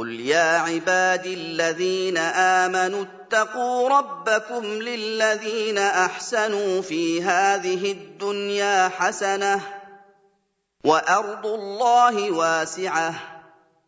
قُلْ يَا عِبَادِي الَّذِينَ آمَنُوا اتَّقُوا رَبَّكُمْ لِلَّذِينَ أَحْسَنُوا فِي هَٰذِهِ الدُّنْيَا حَسَنَةٌ ۗ وَأَرْضُ اللَّهِ وَاسِعَةٌ